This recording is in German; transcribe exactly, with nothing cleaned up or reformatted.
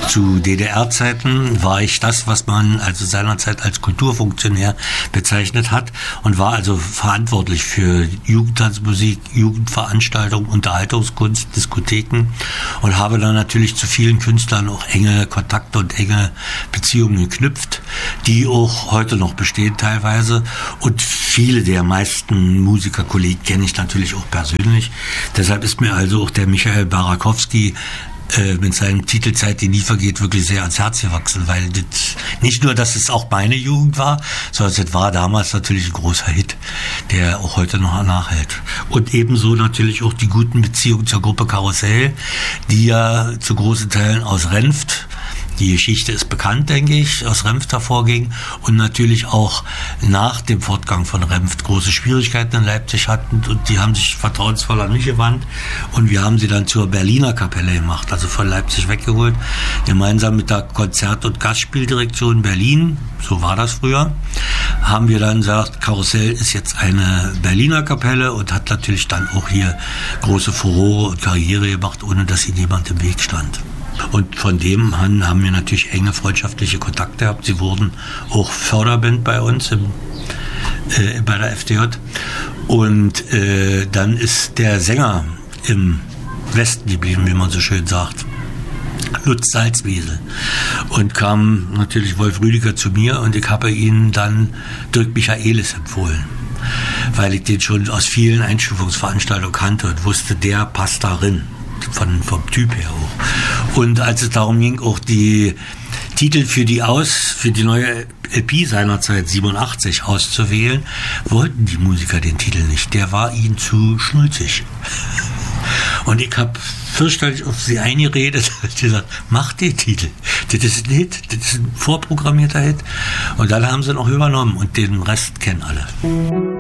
Zu D D R-Zeiten war ich das, was man also seinerzeit als Kulturfunktionär bezeichnet hat und war also verantwortlich für Jugendtanzmusik, Jugendveranstaltungen, Unterhaltungskunst, Diskotheken und habe dann natürlich zu vielen Künstlern auch enge Kontakte und enge Beziehungen geknüpft, die auch heute noch bestehen teilweise, und viele der meisten Musikerkollegen kenne ich natürlich auch persönlich. Deshalb ist mir also auch der Michael Barakowski mit seinem Titel Zeit, die nie vergeht, wirklich sehr ans Herz gewachsen, weil das nicht nur, dass es auch meine Jugend war, sondern es war damals natürlich ein großer Hit, der auch heute noch nachhält. Und ebenso natürlich auch die guten Beziehungen zur Gruppe Karussell, die ja zu großen Teilen aus Renft, die Geschichte ist bekannt, denke ich, aus Renft hervorging und natürlich auch nach dem Fortgang von Renft große Schwierigkeiten in Leipzig hatten, und die haben sich vertrauensvoll an mich gewandt und wir haben sie dann zur Berliner Kapelle gemacht, also von Leipzig weggeholt, gemeinsam mit der Konzert- und Gastspieldirektion Berlin, so war das früher, haben wir dann gesagt, Karussell ist jetzt eine Berliner Kapelle und hat natürlich dann auch hier große Furore und Karriere gemacht, ohne dass ihnen jemand im Weg stand. Und von dem an haben wir natürlich enge freundschaftliche Kontakte gehabt. Sie wurden auch Förderband bei uns im, äh, bei der F D J. Und äh, dann ist der Sänger im Westen geblieben, wie man so schön sagt, Lutz Salzwesel. Und kam natürlich Wolf Rüdiger zu mir und ich habe ihn dann Dirk Michaelis empfohlen, weil ich den schon aus vielen Einstufungsveranstaltungen kannte und wusste, der passt darin. Von, vom Typ her auch. Und als es darum ging, auch die Titel für die aus, für die neue L P seinerzeit siebenundachtzig auszuwählen, wollten die Musiker den Titel nicht. Der war ihnen zu schnulzig. Und ich habe fürchterlich auf sie eingeredet und gesagt, mach den Titel. Das ist ein Hit, das ist ein vorprogrammierter Hit. Und dann haben sie ihn auch übernommen und den Rest kennen alle.